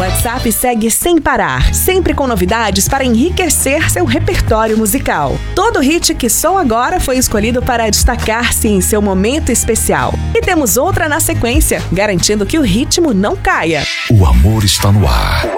WhatsApp segue sem parar, sempre com novidades para enriquecer seu repertório musical. Todo hit que soa agora foi escolhido para destacar-se em seu momento especial. E temos outra na sequência, garantindo que o ritmo não caia. O amor está no ar.